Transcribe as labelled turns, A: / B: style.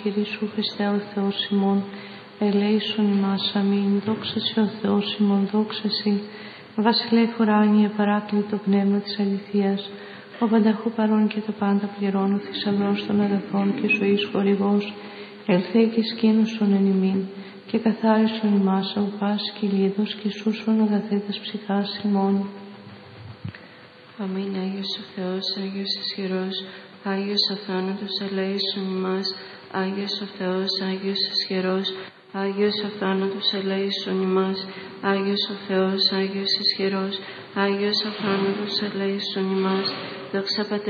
A: Κύριε Σου Χριστέ ο Θεός ημών, ελέησον ημάς. Αμήν. Δόξα Συ ο Θεός ημών, δόξα Συ. Βασιλεύ ουράνιε, παράκλητο πνεύμα της αληθείας, ο πανταχού παρών και τα πάντα πληρώνω, θησαυρός των αγαθών και ζωής χορηγός, ελθέ και σκήνωσον εν ημίν, και καθάρισον ημάς από πάσης κυλίδος και σούσον αγαθέτας ψυχάς ημών.
B: Αμήν. Άγιος ο Θεός, Άγιος ισχυρός, Άγιος αθάνατος, ελέησον ημάς. Άγιος ο Θεός, Άγιος ισχυρός, Άγιος αθάνατος, ελέησον ημάς. Άγιος ο Θεός, Άγιος ισχυρός, Άγιος αθάνατος, ελέησον ημάς. Δόξα Πατρί